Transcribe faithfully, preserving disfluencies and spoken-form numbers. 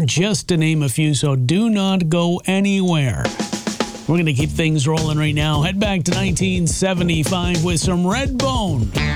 just to name a few, so do not go anywhere. We're going to keep things rolling right now. Head back to nineteen seventy-five with some Redbone.